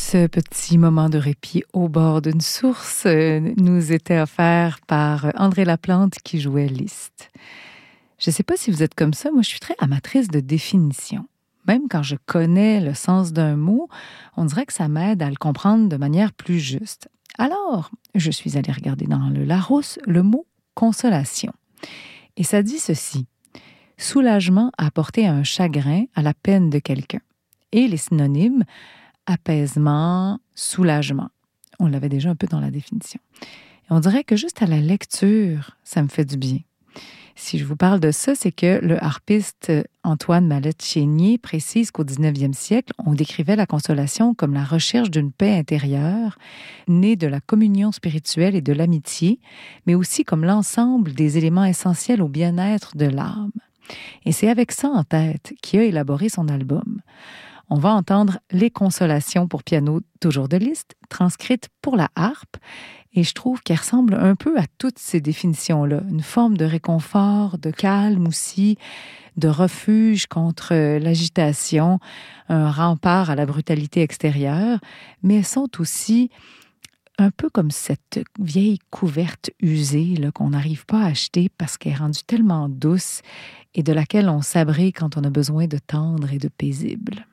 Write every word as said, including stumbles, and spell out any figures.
Ce petit moment de répit au bord d'une source euh, nous était offert par André Laplante qui jouait Liszt. Je ne sais pas si vous êtes comme ça, moi je suis très amatrice de définition. Même quand je connais le sens d'un mot, on dirait que ça m'aide à le comprendre de manière plus juste. Alors, je suis allée regarder dans le Larousse le mot « consolation ». Et ça dit ceci: « Soulagement à apporter un chagrin à la peine de quelqu'un ». Et les synonymes: apaisement, soulagement. On l'avait déjà un peu dans la définition. Et on dirait que juste à la lecture, ça me fait du bien. Si je vous parle de ça, c'est que le harpiste Antoine Mallette-Chénier précise qu'au dix-neuvième siècle, on décrivait la consolation comme la recherche d'une paix intérieure, née de la communion spirituelle et de l'amitié, mais aussi comme l'ensemble des éléments essentiels au bien-être de l'âme. Et c'est avec ça en tête qu'il a élaboré son album. On va entendre les consolations pour piano, toujours de Liszt, transcrites pour la harpe. Et je trouve qu'elles ressemblent un peu à toutes ces définitions-là. Une forme de réconfort, de calme aussi, de refuge contre l'agitation, un rempart à la brutalité extérieure. Mais elles sont aussi un peu comme cette vieille couverte usée là, qu'on n'arrive pas à acheter parce qu'elle est rendue tellement douce et de laquelle on s'abrite quand on a besoin de tendre et de paisible.